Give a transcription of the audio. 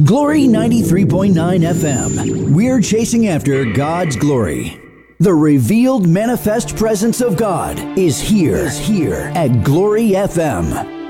Glory 93.9 FM. We're chasing after God's glory. The revealed manifest presence of God is here at Glory FM.